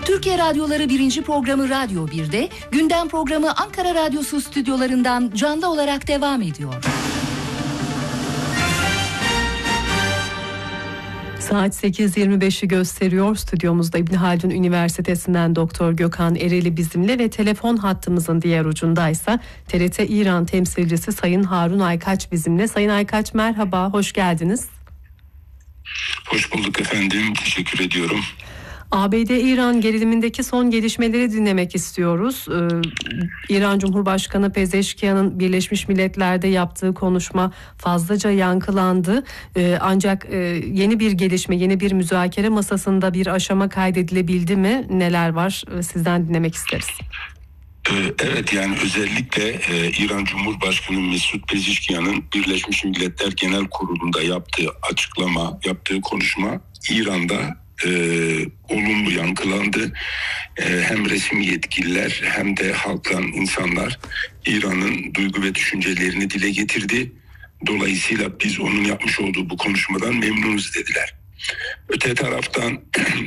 Türkiye Radyoları 1. programı Radyo 1'de, gündem programı Ankara Radyosu stüdyolarından canlı olarak devam ediyor. Saat 8.25'i gösteriyor. Stüdyomuzda İbn Haldun Üniversitesi'nden Doktor Gökhan Ereli bizimle ve telefon hattımızın diğer ucundaysa TRT İran temsilcisi Sayın Harun Aykaç bizimle. Sayın Aykaç merhaba, hoş geldiniz. Hoş bulduk efendim, teşekkür ediyorum. ABD-İran gerilimindeki son gelişmeleri dinlemek istiyoruz. İran Cumhurbaşkanı Pezeşkiyan'ın Birleşmiş Milletler'de yaptığı konuşma fazlaca yankılandı. Ancak yeni bir gelişme, yeni bir müzakere masasında bir aşama kaydedilebildi mi? Neler var? Sizden dinlemek isteriz. Evet, yani özellikle İran Cumhurbaşkanı Mesut Pezeshkian'ın Birleşmiş Milletler Genel Kurulu'nda yaptığı açıklama, yaptığı konuşma İran'da olumlu yankılandı. Hem resmi yetkililer hem de halktan insanlar İran'ın duygu ve düşüncelerini dile getirdi. Dolayısıyla biz onun yapmış olduğu bu konuşmadan memnunuz dediler. Öte taraftan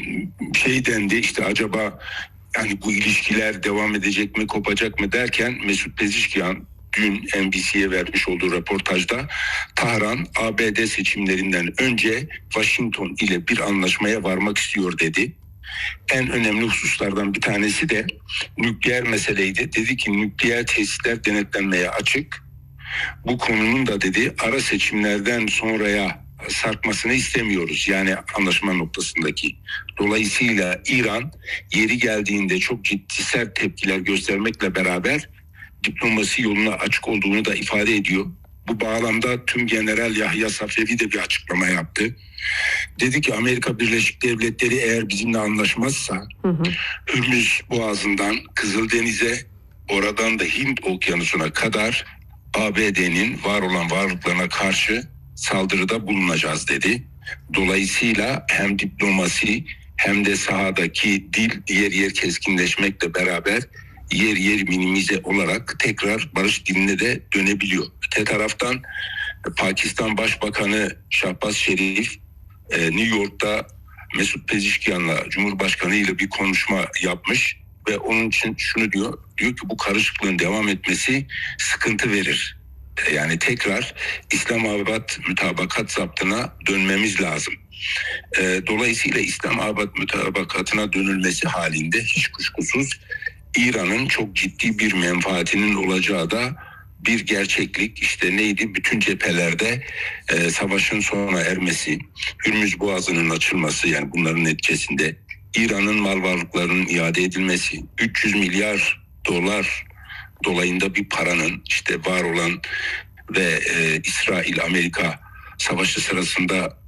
şey dendi, işte acaba yani bu ilişkiler devam edecek mi, kopacak mı derken Mesut Pezeshkian dün NBC'ye vermiş olduğu röportajda Tahran ABD seçimlerinden önce Washington ile bir anlaşmaya varmak istiyor dedi. En önemli hususlardan bir tanesi de nükleer meseleydi. Dedi ki nükleer tesisler denetlenmeye açık. Bu konunun da dedi ara seçimlerden sonraya sarkmasını istemiyoruz. Yani anlaşma noktasındaki. Dolayısıyla İran yeri geldiğinde çok ciddi sert tepkiler göstermekle beraber diplomasi yoluna açık olduğunu da ifade ediyor. Bu bağlamda Tümgeneral Yahya Safevi de bir açıklama yaptı. Dedi ki Amerika Birleşik Devletleri eğer bizimle anlaşmazsa Hürmüz Boğazı'ndan Kızıldeniz'e, oradan da Hint Okyanusu'na kadar ABD'nin var olan varlıklarına karşı saldırıda bulunacağız dedi. Dolayısıyla hem diplomasi hem de sahadaki dil yer yer keskinleşmekle beraber yer yer minimize olarak tekrar barış diline de dönebiliyor. Öte taraftan Pakistan Başbakanı Shahbaz Sharif New York'ta Mesut Pezeshkian'la Cumhurbaşkanı ile bir konuşma yapmış ve onun için şunu diyor ki bu karışıklığın devam etmesi sıkıntı verir. Yani tekrar İslamabad mütabakat zaptına dönmemiz lazım. Dolayısıyla İslamabad mütabakatına dönülmesi halinde hiç kuşkusuz İran'ın çok ciddi bir menfaatinin olacağı da bir gerçeklik. İşte neydi? Bütün cephelerde savaşın sona ermesi, Hürmüz Boğazı'nın açılması, yani bunların neticesinde İran'ın mal varlıklarının iade edilmesi, 300 milyar dolar dolayında bir paranın işte var olan ve İsrail-Amerika savaşı sırasında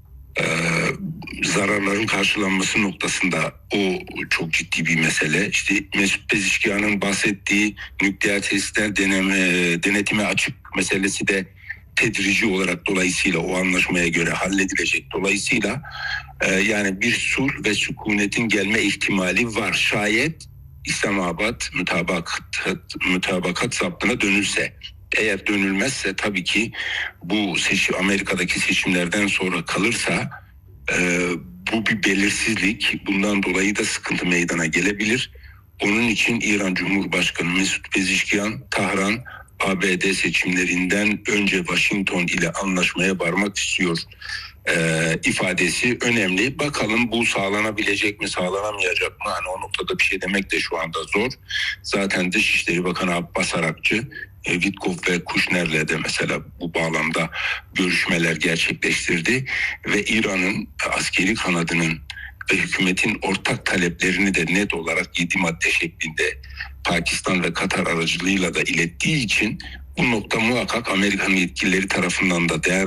zararların karşılanması noktasında o çok ciddi bir mesele. İşte Mesut Pezeshkian'ın bahsettiği nükleer tesisler denetime açık meselesi de tedrici olarak dolayısıyla o anlaşmaya göre halledilecek. Dolayısıyla yani bir sulh ve sükunetin gelme ihtimali var. Şayet İslamabad mütabakat zaptına dönülse. Eğer dönülmezse tabii ki bu Amerika'daki seçimlerden sonra kalırsa bu bir belirsizlik. Bundan dolayı da sıkıntı meydana gelebilir. Onun için İran Cumhurbaşkanı Mesut Pezeshkian, Tahran ABD seçimlerinden önce Washington ile anlaşmaya varmak istiyor ifadesi önemli. Bakalım bu sağlanabilecek mi, sağlanamayacak mı? Hani o noktada bir şey demek de şu anda zor. Zaten Dışişleri Bakanı Abbas Arakçı, Witkoff ve Kushner'le de mesela bu bağlamda görüşmeler gerçekleştirdi ve İran'ın askeri kanadının ve hükümetin ortak taleplerini de net olarak 7 madde şeklinde Pakistan ve Katar aracılığıyla da ilettiği için bu nokta muhakkak Amerikan yetkilileri tarafından da